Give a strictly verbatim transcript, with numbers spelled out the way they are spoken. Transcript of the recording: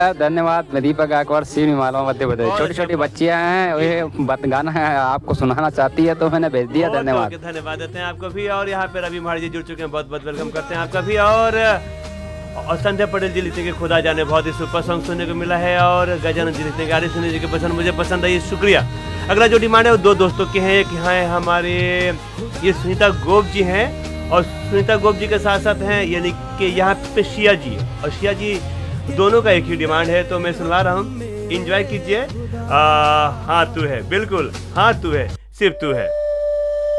धन्यवाद। मैं दीपक गायकवाड़ सीनी मालवा मध्य प्रदेश। छोटी छोटी बच्चियां हैं, ये बात गाना है आपको सुनाना चाहती है तो मैंने भेज दिया। धन्यवाद। धन्यवाद देते हैं आपको भी। और यहाँ पे रवि महाराज जी जुड़ चुके हैं, बहुत बहुत वेलकम करते हैं आपका भी। और और संध्या पटेल जी लिखते हैं खुदा जाने, बहुत ही सुपर सॉन्ग सुनने को मिला है। और गजानंद जी लिखते हैं गाड़ी सुनने जी की पसंद मुझे पसंद आई, शुक्रिया। अगला जो डिमांड है वो दो दोस्तों के हैं। एक यहाँ है हमारे ये सुनीता गोप जी हैं, और सुनीता गोप जी के साथ साथ हैं यानी कि यहाँ पे शिया जी, और शिया जी दोनों का एक ही डिमांड है, तो मैं सुनवा रहा हूँ, इंजॉय कीजिए। हाँ तू है, बिल्कुल हाँ तू है, सिर्फ तू है।